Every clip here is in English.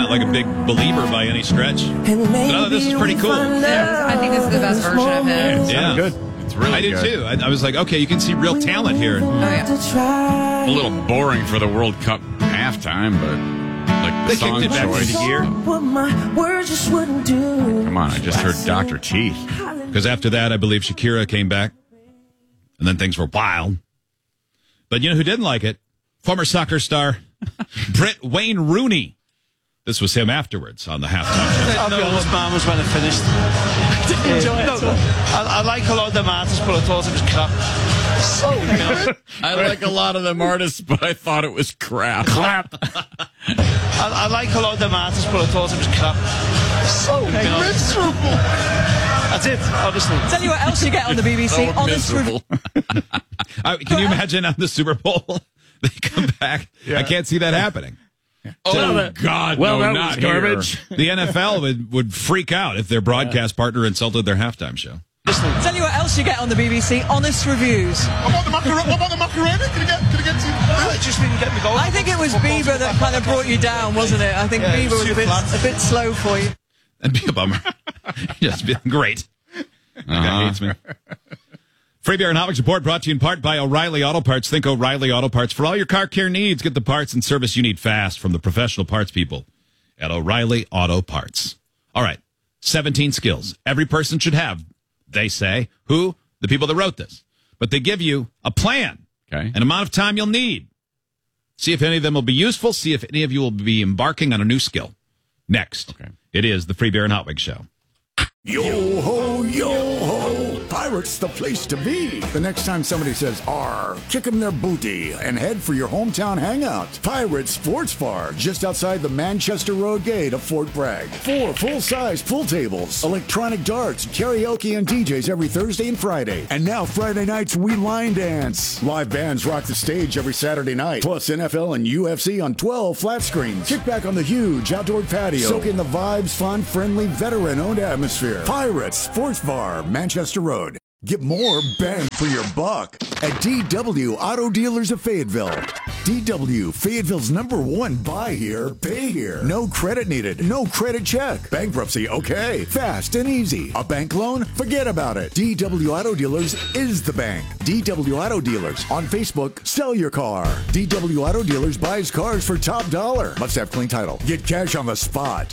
not like a big believer by any stretch. But this is pretty cool. Yeah, I think this is the best version of it. Yeah. Good. It's really I do good. too. I was like, okay, you can see real talent here. Oh, yeah. A little boring for the World Cup halftime, but like the They song kicked it back choice. into gear. Come on, I just heard Dr. Teeth. Because after that, I believe Shakira came back. And then things were wild. But you know who didn't like it? Former soccer star Britt Wayne Rooney. This was him afterwards on the halftime show. I'll be honest, man, was when it finished. I like a lot of them artists, but I thought it was crap. I like a lot of them artists, but I thought it was crap. I like a lot of them artists, but I thought it was crap. Miserable. That's it, obviously. Tell you what else you get on the BBC. Honest Miserable. Can you imagine on the Super Bowl? They come back. I can't see that happening. Oh, God, well, no, that not was garbage. here. The NFL would freak out if their broadcast partner insulted their halftime show. Tell you what else you get on the BBC. Honest reviews. What about the Macarena? Can you get to I just didn't get me going. I think it was Bieber that kind of brought you down, wasn't it? I think Yeah, Bieber was too a flat. bit slow for you. That'd be a bummer. Just be great. That guy hates me. Free Beer and Hot Wings Report brought to you in part by O'Reilly Auto Parts. Think O'Reilly Auto Parts for all your car care needs. Get the parts and service you need fast from the professional parts people at O'Reilly Auto Parts. All right, 17 skills every person should have, they say. Who? The people that wrote this. But they give you a plan, Okay. an amount of time you'll need. See if any of them will be useful. See if any of you will be embarking on a new skill. Next, It is the Free Beer and Hot Wings Show. Yo ho, yo ho. Pirates the place to be. The next time somebody says R, kick them their booty and head for your hometown hangout. Pirates Sports Bar, just outside the Manchester Road gate of Fort Bragg. 4 full-size pool tables, electronic darts, karaoke, and DJs every Thursday and Friday. And now Friday nights, we line dance. Live bands rock the stage every Saturday night. Plus NFL and UFC on 12 flat screens. Kick back on the huge outdoor patio. Soak in the vibes, fun, friendly, veteran-owned atmosphere. Pirates Sports Bar, Manchester Road. Get more bang for your buck at DW Auto Dealers of Fayetteville. DW, Fayetteville's #1 buy here, pay here. No credit needed, no credit check. Bankruptcy, okay. Fast and easy. A bank loan? Forget about it. DW Auto Dealers is the bank. DW Auto Dealers. On Facebook, sell your car. DW Auto Dealers buys cars for top dollar. Must have clean title. Get cash on the spot.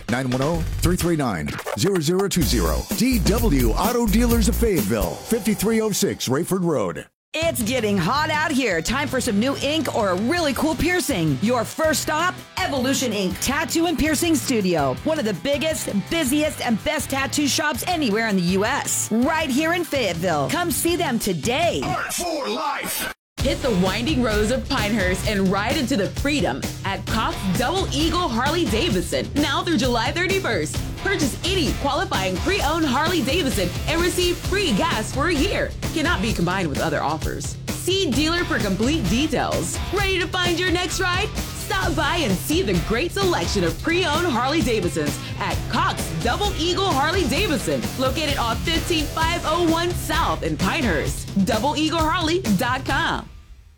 910-339-0020. DW Auto Dealers of Fayetteville. 5306 Rayford Road. It's getting hot out here. Time for some new ink or a really cool piercing. Your first stop, Evolution Ink Tattoo and Piercing Studio. One of the biggest, busiest, and best tattoo shops anywhere in the U.S. Right here in Fayetteville. Come see them today. Art for life. Hit the winding roads of Pinehurst and ride into the freedom at Cox Double Eagle Harley-Davidson now through July 31st. Purchase any qualifying pre-owned Harley-Davidson and receive free gas for a year. Cannot be combined with other offers. See dealer for complete details. Ready to find your next ride? Stop by and see the great selection of pre-owned Harley-Davidsons at Cox Double Eagle Harley-Davidson, located on 15501 South in Pinehurst. DoubleEagleHarley.com.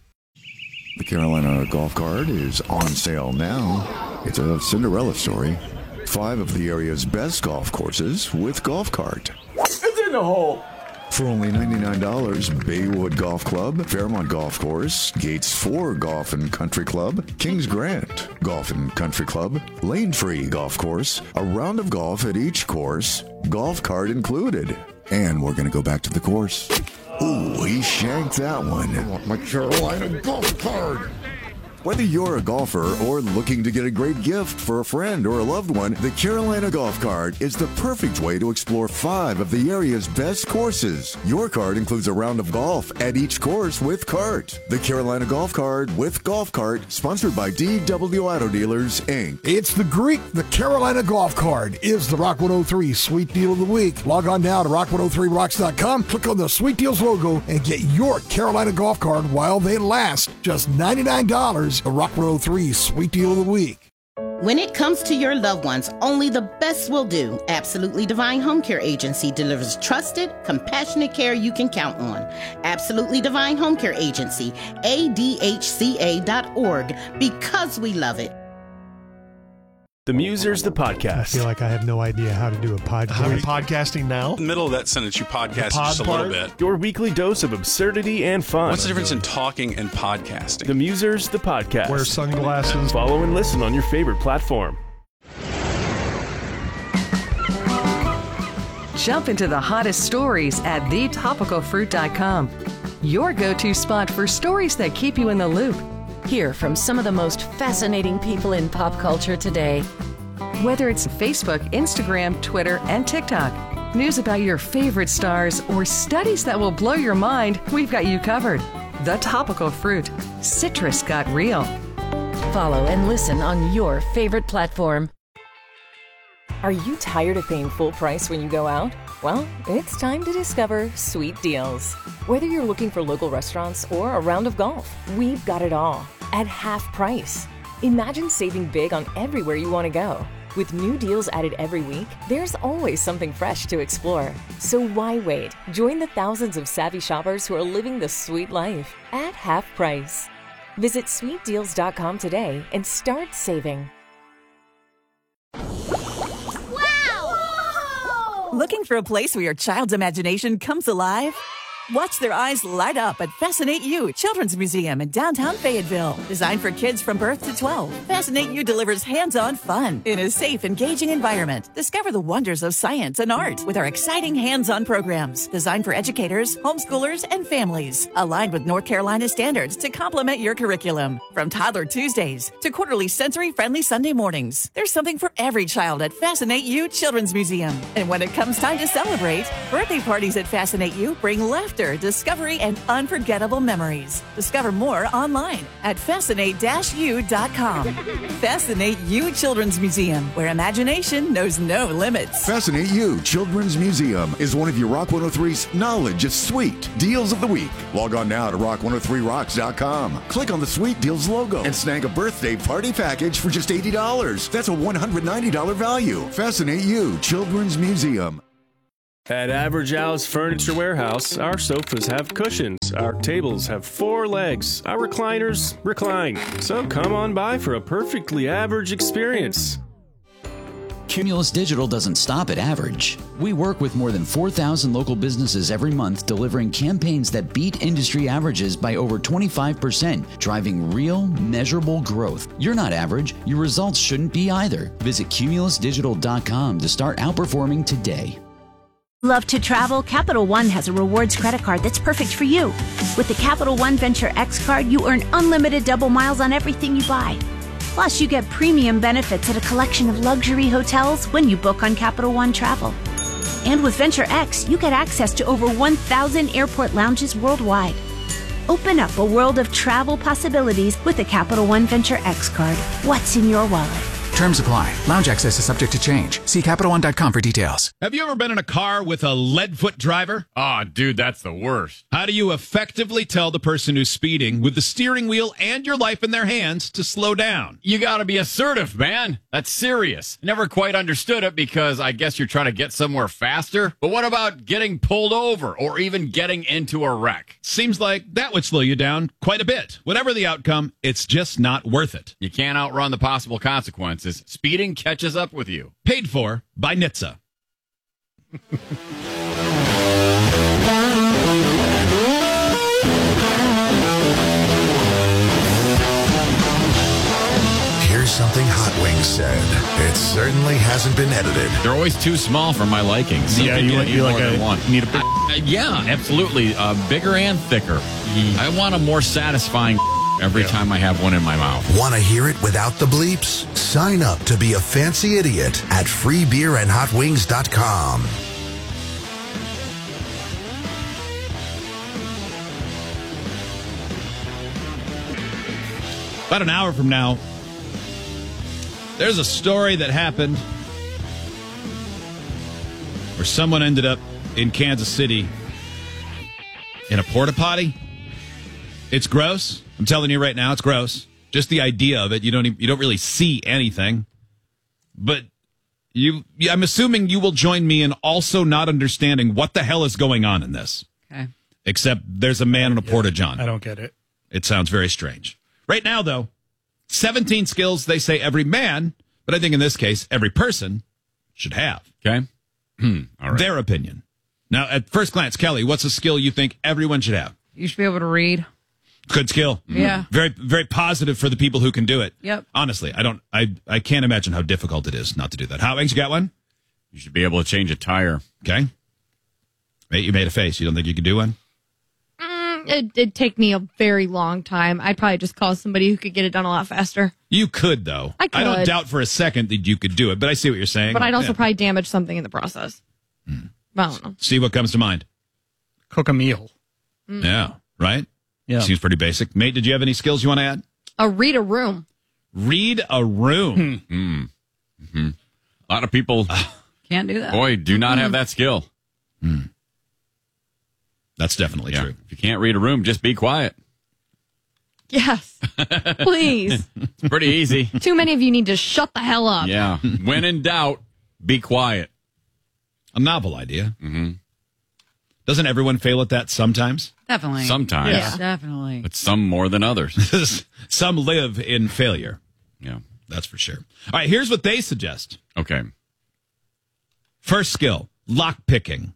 The Carolina Golf Cart is on sale now. It's a Cinderella story. 5 of the area's best golf courses with Golf Cart. It's in the hole. For only $99, Baywood Golf Club, Fairmont Golf Course, Gates 4 Golf and Country Club, Kings Grant Golf and Country Club, Lane Tree Golf Course, a round of golf at each course, Golf Cart included. And we're going to go back to the course. Ooh, he shanked that one. I want my Carolina Golf Cart. Whether you're a golfer or looking to get a great gift for a friend or a loved one, the Carolina Golf Cart is the perfect way to explore 5 of the area's best courses. Your cart includes a round of golf at each course with cart. The Carolina Golf Cart with Golf Cart, sponsored by DW Auto Dealers, Inc. It's the Greek. The Carolina Golf Cart is the Rock 103 Sweet Deal of the Week. Log on now to rock103rocks.com, click on the Sweet Deals logo, and get your Carolina Golf Cart while they last. Just $99. The Rock 103 Sweet Deal of the Week. When it comes to your loved ones, only the best will do. Absolutely Divine Home Care Agency delivers trusted, compassionate care you can count on. Absolutely Divine Home Care Agency, ADHCA.org, because we love it. The Musers, the podcast. I feel like I have no idea how to do a podcast. Are we podcasting now? In the middle of that sentence, you podcast just a little bit. Your weekly dose of absurdity and fun. What's the difference in talking and podcasting? The Musers, the podcast. Wear sunglasses. Follow and listen on your favorite platform. Jump into the hottest stories at thetopicalfruit.com. Your go-to spot for stories that keep you in the loop. Hear from some of the most fascinating people in pop culture today. Whether it's Facebook, Instagram, Twitter, and TikTok, news about your favorite stars, or studies that will blow your mind, we've got you covered. The Topical Fruit. Citrus got real. Follow and listen on your favorite platform. Are you tired of paying full price when you go out? Well, it's time to discover Sweet Deals. Whether you're looking for local restaurants or a round of golf, we've got it all at half price. Imagine saving big on everywhere you want to go. With new deals added every week, there's always something fresh to explore. So why wait? Join the thousands of savvy shoppers who are living the sweet life at half price. Visit sweetdeals.com today and start saving. Looking for a place where your child's imagination comes alive? Watch their eyes light up at Fascinate You Children's Museum in downtown Fayetteville. Designed for kids from birth to 12, Fascinate You delivers hands-on fun in a safe, engaging environment. Discover the wonders of science and art with our exciting hands-on programs designed for educators, homeschoolers, and families. Aligned with North Carolina standards to complement your curriculum. From Toddler Tuesdays to quarterly sensory-friendly Sunday mornings, there's something for every child at Fascinate You Children's Museum. And when it comes time to celebrate, birthday parties at Fascinate You bring laughter, discovery, and unforgettable memories. Discover more online at fascinate-u.com. Fascinate You Children's Museum, where imagination knows no limits. Fascinate You Children's Museum is one of your Rock 103's knowledge of sweet deals of the week. Log on now to rock103rocks.com. Click on the Sweet Deals logo and snag a birthday party package for just $80. That's a $190 value. Fascinate You Children's Museum. At Average Al's Furniture Warehouse, our sofas have cushions, our tables have 4 legs, our recliners recline. So come on by for a perfectly average experience. Cumulus Digital doesn't stop at average. We work with more than 4,000 local businesses every month, delivering campaigns that beat industry averages by over 25%, driving real, measurable growth. You're not average. Your results shouldn't be either. Visit cumulusdigital.com to start outperforming today. Love to travel? Capital One has a rewards credit card that's perfect for you. With the Capital One Venture X card, you earn unlimited double miles on everything you buy. Plus, you get premium benefits at a collection of luxury hotels when you book on Capital One Travel. And with Venture X, you get access to over 1,000 airport lounges worldwide. Open up a world of travel possibilities with the Capital One Venture X card. What's in your wallet? Terms apply. Lounge access is subject to change. See CapitalOne.com for details. Have you ever been in a car with a lead-foot driver? Oh, dude, that's the worst. How do you effectively tell the person who's speeding with the steering wheel and your life in their hands to slow down? You got to be assertive, man. That's serious. Never quite understood it because I guess you're trying to get somewhere faster. But what about getting pulled over or even getting into a wreck? Seems like that would slow you down quite a bit. Whatever the outcome, it's just not worth it. You can't outrun the possible consequences. Speeding catches up with you. Paid for by NHTSA. Here's something Hot Wings said. It certainly hasn't been edited. They're always too small for my liking. Yeah, you want one. Need a big... yeah, absolutely. Bigger and thicker. I want a more satisfying every time I have one in my mouth. Want to hear it without the bleeps? Sign up to be a fancy idiot at freebeerandhotwings.com. About an hour from now, there's a story that happened where someone ended up in Kansas City in a porta potty. It's gross. I'm telling you right now, it's gross. Just the idea of it, you don't really see anything. But I'm assuming you will join me in also not understanding what the hell is going on in this. Okay. Except there's a man in a porta-john. I don't get it. It sounds very strange. Right now, though, 17 skills they say every man But I think in this case, every person should have Okay. All right. their opinion. Now, at first glance, Kelly, what's a skill you think everyone should have? You should be able to read. Good skill. Yeah. Very, very positive for the people who can do it. Yep. Honestly, I can't imagine how difficult it is not to do that. Howings, you got one? You should be able to change a tire. Okay. Mate, you made a face. You don't think you could do one? It'd take me a very long time. I'd probably just call somebody who could get it done a lot faster. You could, though. I could. don't doubt for a second that you could do it, but I see what you're saying. But I'd also Yeah. probably damage something in the process. I don't know. See what comes to mind. Cook a meal. Yeah. Right? Yeah. Seems pretty basic. Mate, did you have any skills you want to add? Read a room. Read a room. Mm-hmm. A lot of people, Can't do that. boy, do not have that skill. That's definitely true. If you can't read a room, just be quiet. Yes. Please. It's pretty easy. Too many of you need to shut the hell up. Yeah. When in doubt, be quiet. A novel idea. Mm-hmm. Doesn't everyone fail at that sometimes? Definitely. Sometimes. Yeah. Definitely. But some more than others. Some live in failure. Yeah. That's for sure. All right, here's what they suggest. Okay. First skill, lock picking.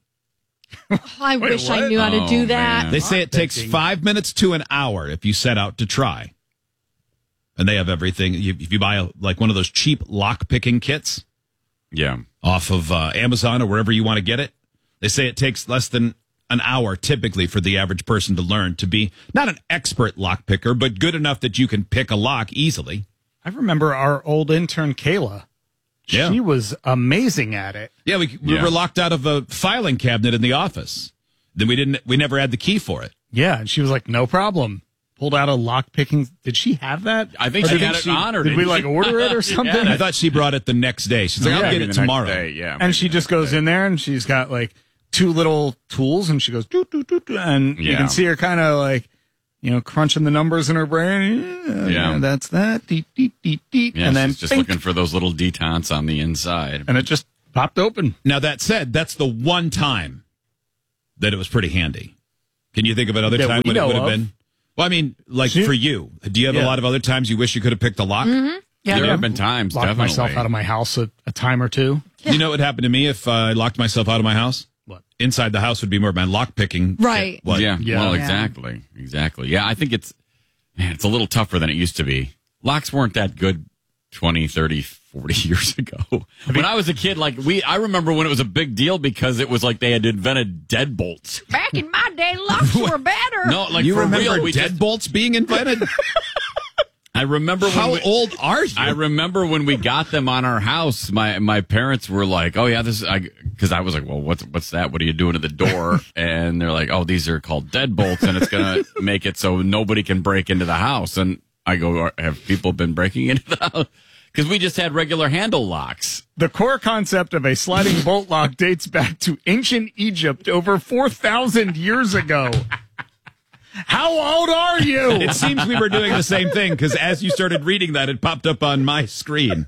I wish I knew how to do that. They say it takes 5 minutes to an hour if you set out to try. And they have everything. If you buy like one of those cheap lock picking kits, yeah, off of Amazon or wherever you want to get it, they say it takes less than an hour typically for the average person to learn to be not an expert lock picker, but good enough that you can pick a lock easily. I remember our old intern, Kayla. Yeah. She was amazing at it. Yeah, we were locked out of a filing cabinet in the office. Then we never had the key for it. Yeah, and she was like, no problem. Pulled out a lock picking. Did she have that? I think she had it on her. Did we like order it or something? I thought she brought it the next day. She's like, I'll get it tomorrow. And she just goes in there and she's got like two little tools and she goes, doo, doo, doo, doo, and you can see her kind of like, crunching the numbers in her brain. Yeah. That's that. Deet, deet, deet, deet. Yeah, and then she's just bink, looking for those little detents on the inside. and it just popped open. Now, that said, that's the one time that it was pretty handy. Can you think of another That time we when it know would have of. been? Well, I mean, like for you, do you have a lot of other times you wish you could have picked a lock? Mm-hmm. Yeah, There have been times, Locked definitely. myself out of my house a time or two. You know what happened to me if I locked myself out of my house? What? Inside the house would be more of my lock picking. Right. What? Yeah, well, Yeah. exactly. Yeah, I think it's a little tougher than it used to be. Locks weren't that good 20, 30, 40 years ago. When I was a kid, I remember when it was a big deal because it was like they had invented deadbolts. Back in my day, locks were better. No, like You for remember real, deadbolts being invented? I remember How old are you? I remember when we got them on our house. My parents were like, "Oh yeah, this," because I was like, "Well, what's that? What are you doing to the door?" And they're like, "Oh, these are called deadbolts, and it's gonna make it so nobody can break into the house." And I go, "Have people been breaking into the house?" Because we just had regular handle locks. The core concept of a sliding bolt lock dates back to ancient Egypt over 4,000 years ago. How old are you? It seems we were doing the same thing because as you started reading that, it popped up on my screen.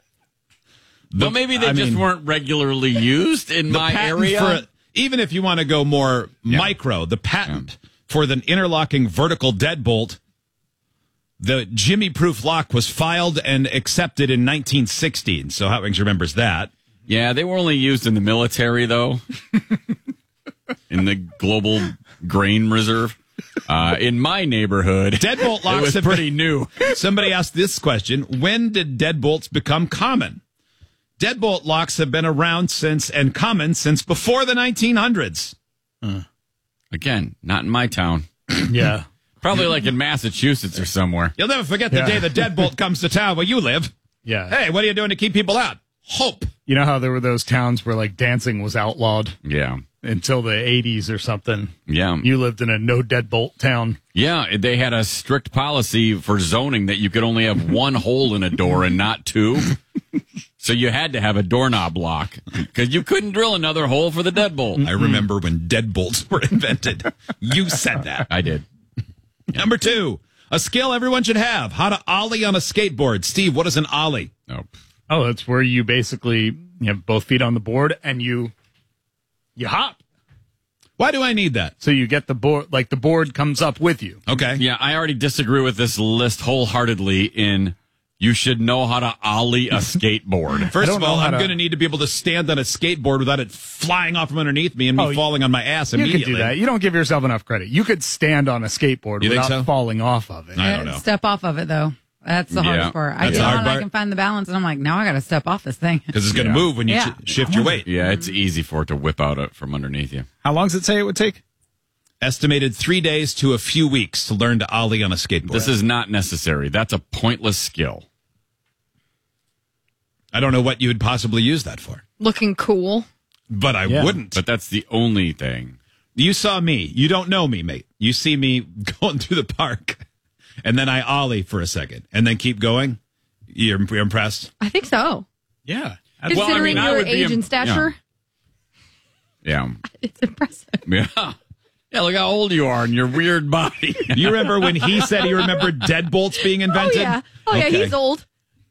But maybe they just weren't regularly used in my area. Even if you want to go more micro, the patent for the interlocking vertical deadbolt, the Jimmy-proof lock was filed and accepted in 1916. So Hotwings remembers that. Yeah, they were only used in the military, though. In the global grain reserve. In my neighborhood, Deadbolt locks it was have pretty been- new. Somebody asked this question: when did deadbolts become common? Deadbolt locks have been around and common since before the 1900s. Again, not in my town. Yeah. Probably like in Massachusetts or somewhere. You'll never forget the day the deadbolt comes to town where you live. Yeah. Hey, what are you doing to keep people out? Hope. You know how there were those towns where like dancing was outlawed? Yeah. Until the 80s or something. Yeah. You lived in a no deadbolt town. Yeah, they had a strict policy for zoning that you could only have one hole in a door and not two. So you had to have a doorknob lock because you couldn't drill another hole for the deadbolt. I remember when deadbolts were invented. You said that. I did. Number 2, a skill everyone should have: how to ollie on a skateboard. Steve, what is an ollie? Nope. Oh, it's where you basically have both feet on the board and you hop. Why do I need that? So you get the board, like the board comes up with you. Okay. Yeah, I already disagree with this list wholeheartedly in You should know how to ollie a skateboard. First of all, I'm going to need to be able to stand on a skateboard without it flying off from underneath me and me falling on my ass immediately. You could do that. You don't give yourself enough credit. You could stand on a skateboard You think without so? falling off of it. I don't know. Step off of it, though. That's the hardest part. I That's get the hard on, part. I can find the balance, and I'm like, now I got to step off this thing. Because it's going to move when you shift your weight. Yeah, it's easy for it to whip out from underneath you. How long does it say it would take? Estimated 3 days to a few weeks to learn to ollie on a skateboard. This is not necessary. That's a pointless skill. I don't know what you would possibly use that for. Looking cool. But I wouldn't. But that's the only thing. You saw me. You don't know me, mate. You see me going through the park, and then I ollie for a second, and then keep going. You're impressed? I think so. Yeah. Considering your age and stature, Yeah. it's impressive. Yeah. Yeah, look how old you are and your weird body. You remember when he said he remembered deadbolts being invented? Oh, yeah, Okay. he's old.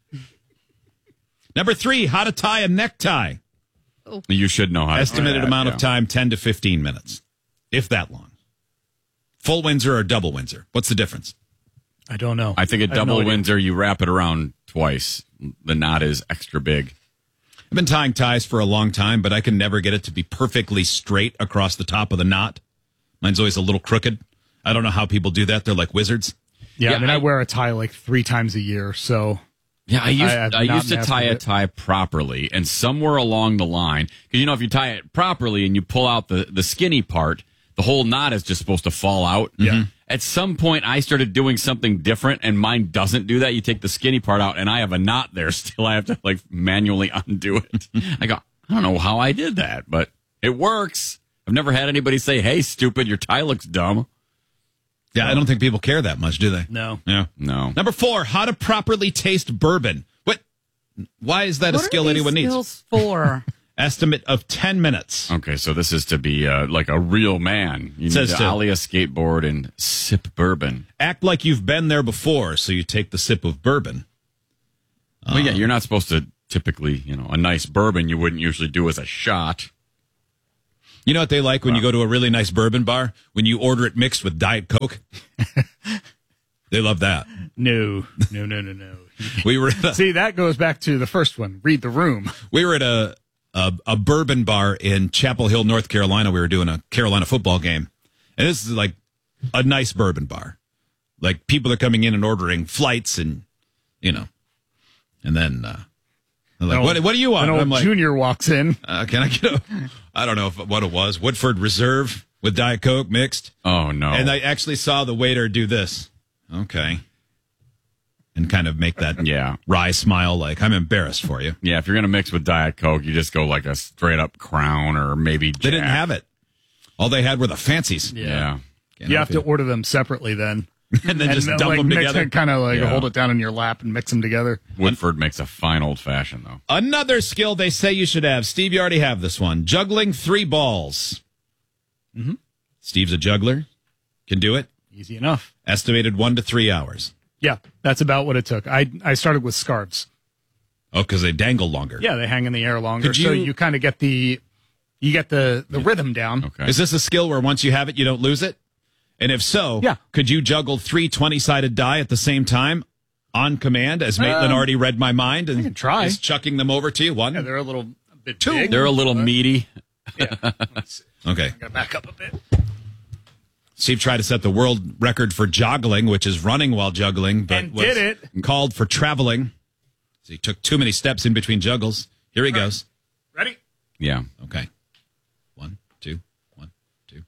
Number 3, how to tie a necktie. You should know how to Estimated do that, amount yeah. of time, 10 to 15 minutes, if that long. Full Windsor or double Windsor? What's the difference? I don't know. I think a have double no idea. Windsor, you wrap it around twice. The knot is extra big. I've been tying ties for a long time, but I can never get it to be perfectly straight across the top of the knot. Mine's always a little crooked. I don't know how people do that. They're like wizards. Yeah, I mean, I wear a tie like 3 times a year, so... Yeah, I have not used to mastered tie a it. tie properly, and somewhere along the line, because if you tie it properly and you pull out the skinny part, the whole knot is just supposed to fall out. Yeah. At some point, I started doing something different, and mine doesn't do that. You take the skinny part out, and I have a knot there still. I have to manually undo it. I go, I don't know how I did that, but it works. I've never had anybody say, "Hey, stupid, your tie looks dumb." Yeah, I don't think people care that much, do they? No. Yeah. No. Number 4, how to properly taste bourbon. What? Why is that a skill anyone needs? Skills for? Estimate of 10 minutes. Okay, so this is to be like a real man. You Says need to. to ollie a skateboard and sip bourbon. Act like you've been there before, so you take the sip of bourbon. Well, yeah, you're not supposed to typically, a nice bourbon you wouldn't usually do as a shot. You know what they like when you go to a really nice bourbon bar? When you order it mixed with Diet Coke? They love that. No. We were at See, that goes back to the first one. Read the room. We were at a bourbon bar in Chapel Hill, North Carolina. We were doing a Carolina football game. And this is like a nice bourbon bar. Like people are coming in and ordering flights and, and then they're like, what do you want? An And old I'm like, junior walks in. can I get I don't know what it was. Woodford Reserve with Diet Coke mixed. Oh, no. And I actually saw the waiter do this. Okay. And kind of make that wry smile like, I'm embarrassed for you. Yeah, if you're going to mix with Diet Coke, you just go like a straight up Crown or maybe Jack. They didn't have it. All they had were the fancies. Yeah. Can't You help have to order them separately then. And then just dump them together. Kind of Yeah. hold it down in your lap and mix them together. Woodford makes a fine old fashioned, though. Another skill they say you should have. Steve, you already have this one. Juggling 3 balls. Mm-hmm. Steve's a juggler. Can do it. Easy enough. Estimated 1 to 3 hours. Yeah, that's about what it took. I started with scarves. Oh, because they dangle longer. Yeah, they hang in the air longer. Could So you- you kind of get the rhythm down. Okay. Is this a skill where once you have it, you don't lose it? And if so, could you juggle 3 20-sided die at the same time on command as Maitland already read my mind and try. is chucking them over to you? 1. Yeah, they're a little bit 2. big. They're a little meaty. Yeah. Let's see. Okay. I gotta back up a bit. Steve tried to set the world record for joggling, which is running while juggling, but And was did it. called for traveling. So he took too many steps in between juggles. Here he goes. Ready? Yeah. Okay. 1, 2, 1, 2.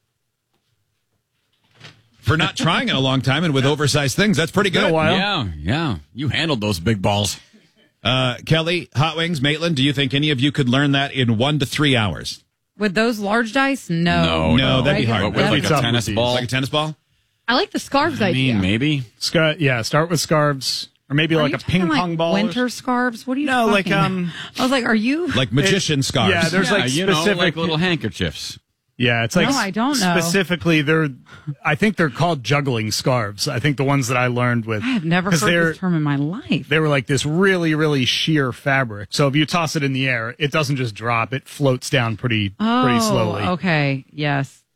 For not trying in a long time and with oversized things, that's pretty Been a good. while. Yeah. You handled those big balls. Kelly, Hot Wings, Maitland, do you think any of you could learn that in 1 to 3 hours? With those large dice? No. No, that'd be hard. But with That'd like be a tough tennis with these. ball. Like a tennis ball? I like the scarves idea. Maybe. Start with scarves. Or maybe Are like you a talking ping like pong ball. Winter scarves? What are you No, like, talking I was like, are you? Like magician scarves. Yeah, there's like specific like little handkerchiefs. Yeah, it's like No, I don't know. Specifically, I think they're called juggling scarves. I think the ones that I learned with. I have never 'cause heard this term in my life. They were like this really, really sheer fabric. So if you toss it in the air, it doesn't just drop; it floats down pretty slowly. Okay. Yes.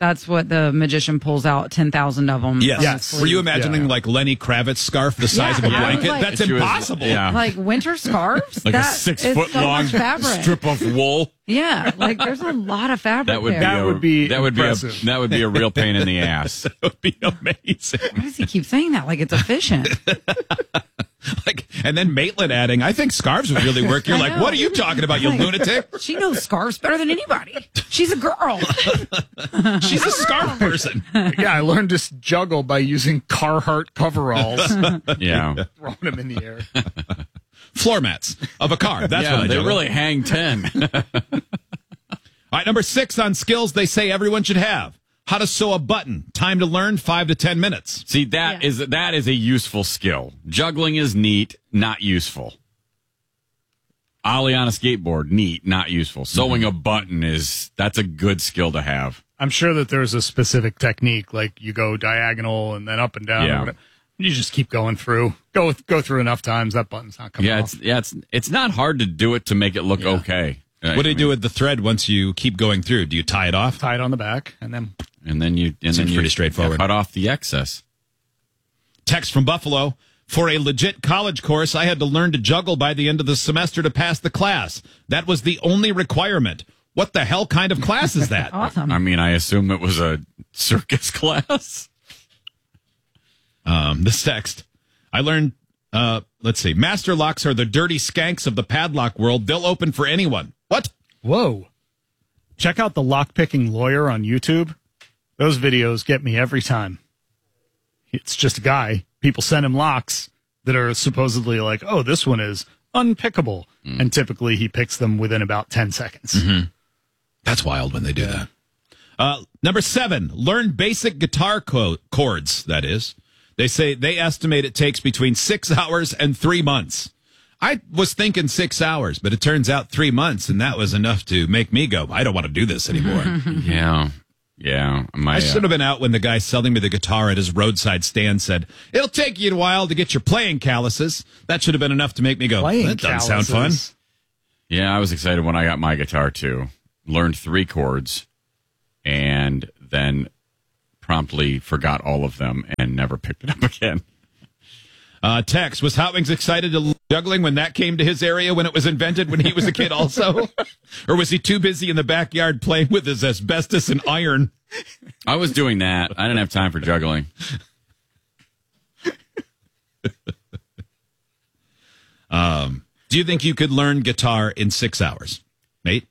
That's what the magician pulls out 10,000 of them. Yes. Were you imagining like Lenny Kravitz scarf the size of a blanket? Like, That's impossible. Like winter scarves? Like that a 6 is foot so long much fabric. strip of wool. Yeah, like there's a lot of fabric That would there. that would be a real pain in the ass. That would be amazing. Why does he keep saying that? Like it's efficient. And then Maitland adding, I think scarves would really work. You're I like, know. what are you talking about, you Like, lunatic? She knows scarves better than anybody. She's a girl. She's a scarf person. Yeah, I learned to juggle by using Carhartt coveralls. Yeah. Throwing them in the air. Floor mats of a car. That's what I they juggle. really hang 10. All right, number 6 on skills they say everyone should have. How to sew a button. Time to learn, 5 to 10 minutes. See, that is a useful skill. Juggling is neat, not useful. Ollie on a skateboard, neat, not useful. Sewing a button that's a good skill to have. I'm sure that there's a specific technique, like you go diagonal and then up and down. Yeah. Or whatever. You just keep going through. Go through enough times, that button's not coming off. It's not hard to do it to make it look okay. What do you do with the thread once you keep going through? Do you tie it off? Tie it on the back, and then you pretty straightforward. Cut off the excess. Text from Buffalo. For a legit college course, I had to learn to juggle by the end of the semester to pass the class. That was the only requirement. What the hell kind of class is that? Awesome. I mean, I assume it was a circus class. This text. I learned, let's see. Master locks are the dirty skanks of the padlock world. They'll open for anyone. What? Whoa. Check out the lockpicking lawyer on YouTube. Those videos get me every time. It's just a guy. People send him locks that are supposedly like, oh, this one is unpickable. And typically he picks them within about 10 seconds. Mm-hmm. That's wild when they do that. Number 7, learn basic guitar chords, that is. They say they estimate it takes between 6 hours and 3 months. I was thinking 6 hours, but it turns out 3 months, and that was enough to make me go, I don't want to do this anymore. Yeah. I should have been out when the guy selling me the guitar at his roadside stand said, it'll take you a while to get your playing calluses. That should have been enough to make me go, that doesn't sound fun. Yeah, I was excited when I got my guitar, too. Learned 3 chords, and then promptly forgot all of them and never picked it up again. Tex, was Hot Wings excited to learn juggling when that came to his area when it was invented when he was a kid also? Or was he too busy in the backyard playing with his asbestos and iron? I was doing that. I didn't have time for juggling. Do you think you could learn guitar in 6 hours? Mate?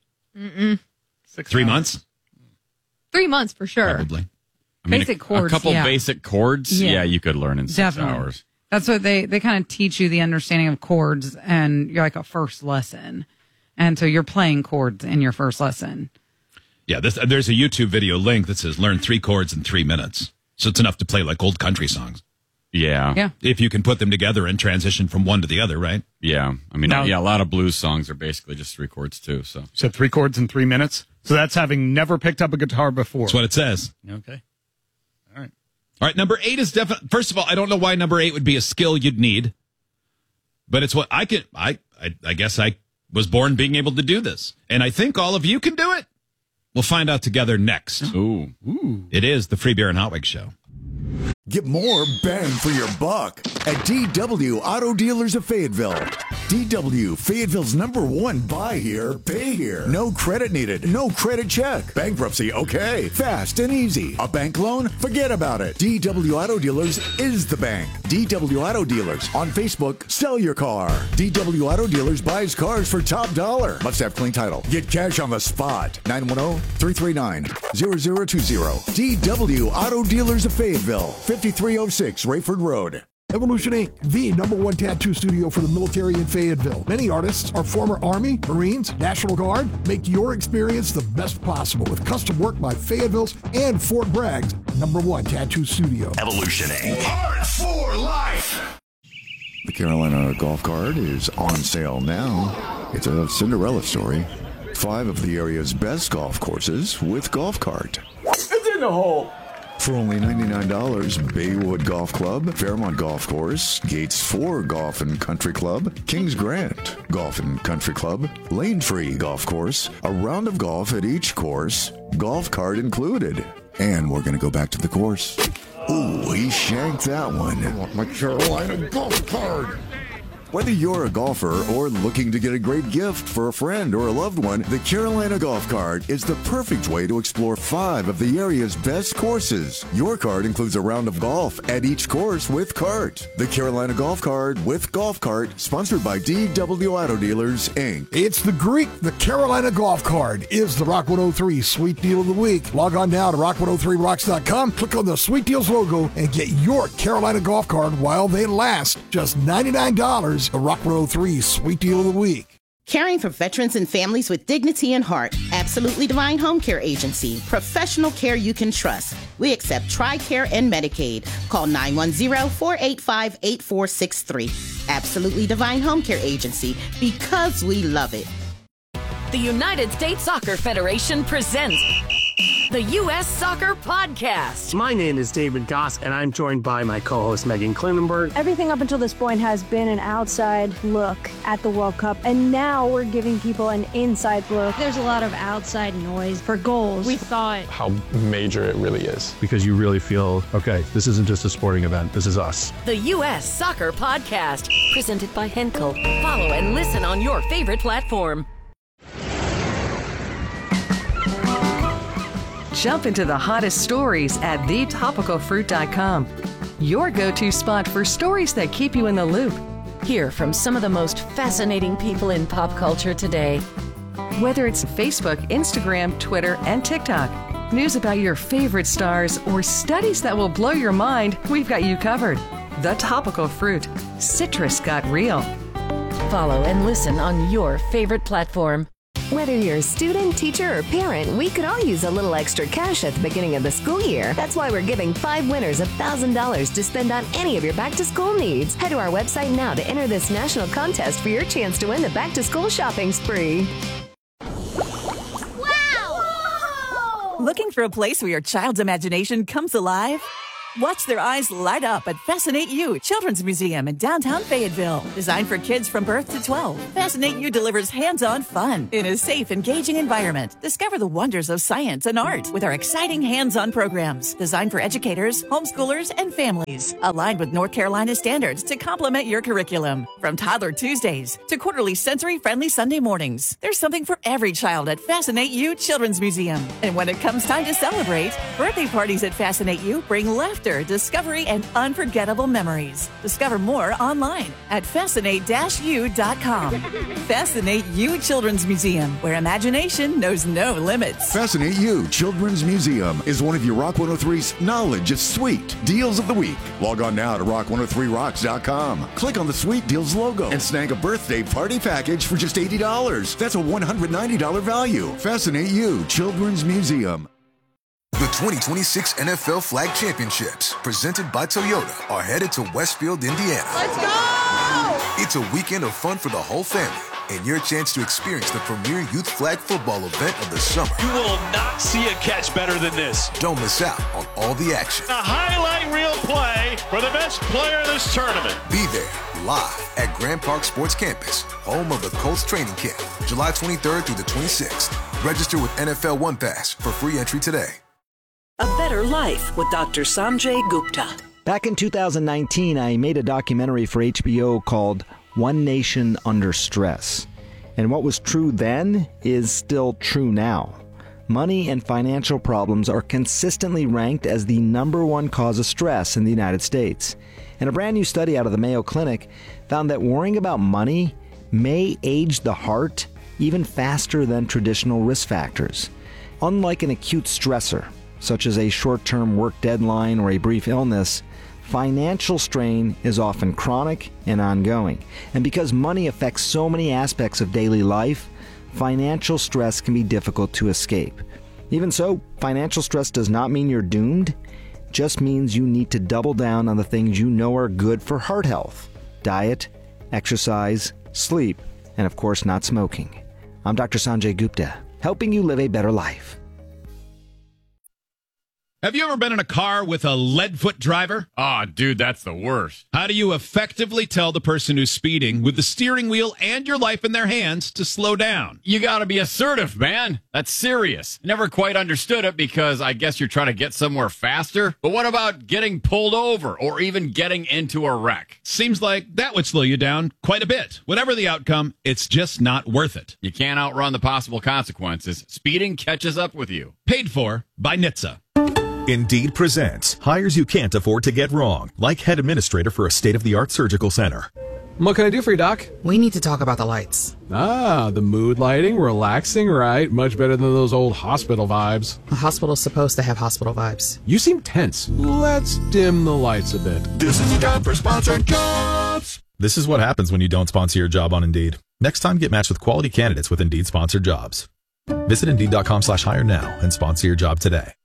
3 months? 3 months for sure. Probably. I mean, Basic chords, a couple yeah. basic chords, Yeah. you could learn in 6 Definitely. hours. That's what they kind of teach you, the understanding of chords, and you're like a first lesson. And so you're playing chords in your first lesson. Yeah, there's a YouTube video link that says learn 3 chords in 3 minutes. So it's enough to play like old country songs. Yeah. If you can put them together and transition from one to the other, right? Yeah. I mean, Now- a lot of blues songs are basically just 3 chords, too. So You said 3 chords in 3 minutes? So that's having never picked up a guitar before. That's what it says. Okay. All right, number 8 is definitely. First of all, I don't know why number 8 would be a skill you'd need, but it's what I can. I guess I was born being able to do this, and I think all of you can do it. We'll find out together next. Ooh. It is the Free Beer and Hot Wings Show. Get more bang for your buck at DW Auto Dealers of Fayetteville. DW, Fayetteville's #1 buy here, pay here. No credit needed, no credit check. Bankruptcy, okay. Fast and easy. A bank loan? Forget about it. DW Auto Dealers is the bank. DW Auto Dealers. On Facebook, sell your car. DW Auto Dealers buys cars for top dollar. Must have clean title. Get cash on the spot. 910-339-0020. DW Auto Dealers of Fayetteville. 5306 Rayford Road. Evolution Inc., the #1 tattoo studio for the military in Fayetteville. Many artists are former Army, Marines, National Guard. Make your experience the best possible with custom work by Fayetteville's and Fort Bragg's #1 tattoo studio. Evolution Inc. Art for life. The Carolina Golf Cart is on sale now. It's a Cinderella story. 5 of the area's best golf courses with Golf Cart. It's in the hole. For only $99, Baywood Golf Club, Fairmont Golf Course, Gates 4 Golf and Country Club, Kings Grant Golf and Country Club, Lane Free Golf Course, a round of golf at each course, golf cart included. And we're going to go back to the course. Ooh, he shanked that one. I want my Carolina golf card. Whether you're a golfer or looking to get a great gift for a friend or a loved one, the Carolina Golf Card is the perfect way to explore 5 of the area's best courses. Your card includes a round of golf at each course with cart. The Carolina Golf Card with golf cart, sponsored by DW Auto Dealers, Inc. It's the Greek. The Carolina Golf Card is the Rock 103 Sweet Deal of the Week. Log on now to rock103rocks.com, click on the Sweet Deals logo, and get your Carolina Golf Card while they last. Just $99. The Rock 103 Sweet Deal of the Week. Caring for veterans and families with dignity and heart. Absolutely Divine Home Care Agency. Professional care you can trust. We accept TRICARE and Medicaid. Call 910-485-8463. Absolutely Divine Home Care Agency, because we love it. The United States Soccer Federation presents the U.S. Soccer Podcast. My name is David Goss, and I'm joined by my co-host Megan Klinenberg. Everything up until this point has been an outside look at the World Cup, and now we're giving people an inside look. There's a lot of outside noise for goals. We thought how major it really is, because you really feel, okay, this isn't just a sporting event, this is us. The U.S. Soccer Podcast, presented by Henkel. Follow and listen on your favorite platform. Jump into the hottest stories at thetopicalfruit.com. Your go-to spot for stories that keep you in the loop. Hear from some of the most fascinating people in pop culture today. Whether it's Facebook, Instagram, Twitter, and TikTok, news about your favorite stars, or studies that will blow your mind, we've got you covered. The Topical Fruit. Citrus got real. Follow and listen on your favorite platform. Whether you're a student, teacher, or parent, we could all use a little extra cash at the beginning of the school year. That's why we're giving 5 winners $1,000 to spend on any of your back-to-school needs. Head to our website now to enter this national contest for your chance to win the back-to-school shopping spree. Wow! Looking for a place where your child's imagination comes alive? Watch their eyes light up at Fascinate You Children's Museum in downtown Fayetteville. Designed for kids from birth to 12, Fascinate You delivers hands-on fun in a safe, engaging environment. Discover the wonders of science and art with our exciting hands-on programs designed for educators, homeschoolers, and families. Aligned with North Carolina standards to complement your curriculum. From Toddler Tuesdays to quarterly sensory-friendly Sunday mornings, there's something for every child at Fascinate You Children's Museum. And when it comes time to celebrate, birthday parties at Fascinate You bring laughter, discovery, and unforgettable memories. Discover more online at fascinate-u.com. Fascinate You Children's Museum, where imagination knows no limits. Fascinate You Children's Museum is one of your Rock 103's knowledge of sweet deals of the week. Log on now to rock103rocks.com. Click on the Sweet Deals logo and snag a birthday party package for just $80. That's a $190 value. Fascinate You Children's Museum. The 2026 NFL Flag Championships, presented by Toyota, are headed to Westfield, Indiana. Let's go! It's a weekend of fun for the whole family and your chance to experience the premier youth flag football event of the summer. You will not see a catch better than this. Don't miss out on all the action. A highlight reel play for the best player in this tournament. Be there live at Grand Park Sports Campus, home of the Colts training camp, July 23rd through the 26th. Register with NFL One Pass for free entry today. A Better Life with Dr. Sanjay Gupta. Back in 2019, I made a documentary for HBO called One Nation Under Stress. And what was true then is still true now. Money and financial problems are consistently ranked as the #1 cause of stress in the United States. And a brand new study out of the Mayo Clinic found that worrying about money may age the heart even faster than traditional risk factors. Unlike an acute stressor, such as a short-term work deadline or a brief illness, financial strain is often chronic and ongoing. And because money affects so many aspects of daily life, financial stress can be difficult to escape. Even so, financial stress does not mean you're doomed. It just means you need to double down on the things you know are good for heart health: diet, exercise, sleep, and of course not smoking. I'm Dr. Sanjay Gupta, helping you live a better life. Have you ever been in a car with a lead-foot driver? Oh, dude, that's the worst. How do you effectively tell the person who's speeding with the steering wheel and your life in their hands to slow down? You got to be assertive, man. That's serious. Never quite understood it because I guess you're trying to get somewhere faster. But what about getting pulled over or even getting into a wreck? Seems like that would slow you down quite a bit. Whatever the outcome, it's just not worth it. You can't outrun the possible consequences. Speeding catches up with you. Paid for by NHTSA. Indeed presents hires you can't afford to get wrong, like head administrator for a state-of-the-art surgical center. What can I do for you, Doc? We need to talk about the lights. Ah, the mood lighting, relaxing, right? Much better than those old hospital vibes. A hospital's supposed to have hospital vibes. You seem tense. Let's dim the lights a bit. This is time for sponsored jobs. This is what happens when you don't sponsor your job on Indeed. Next time, get matched with quality candidates with Indeed sponsored jobs. Visit Indeed.com/hire now and sponsor your job today.